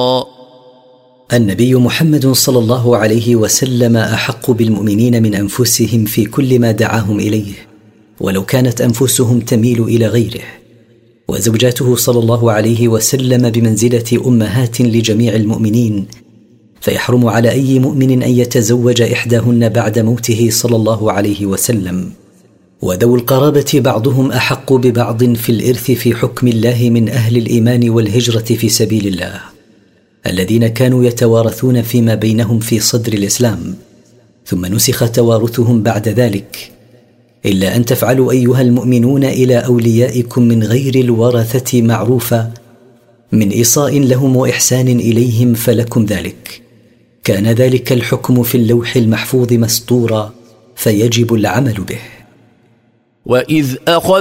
النبي محمد صلى الله عليه وسلم أحق بالمؤمنين من أنفسهم في كل ما دعاهم إليه، ولو كانت أنفسهم تميل إلى غيره. وزوجاته صلى الله عليه وسلم بمنزلة أمهات لجميع المؤمنين، فيحرم على أي مؤمن أن يتزوج إحداهن بعد موته صلى الله عليه وسلم. وذوو القرابة بعضهم أحق ببعض في الإرث في حكم الله من أهل الإيمان والهجرة في سبيل الله، الذين كانوا يتوارثون فيما بينهم في صدر الإسلام، ثم نسخ توارثهم بعد ذلك، إلا أن تفعلوا أيها المؤمنون إلى أوليائكم من غير الورثة معروفا من إيصاء لهم وإحسان إليهم فلكم ذلك. كان ذلك الحكم في اللوح المحفوظ مسطورا، فيجب العمل به. وإذ أخذ